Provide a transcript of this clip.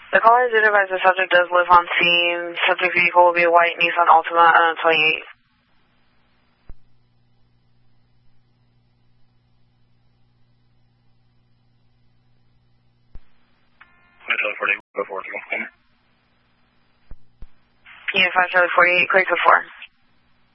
The caller did advise the subject does live on scene. Subject vehicle will be a white Nissan Altima 28. Unit 5 Charlie 48, Craig 4.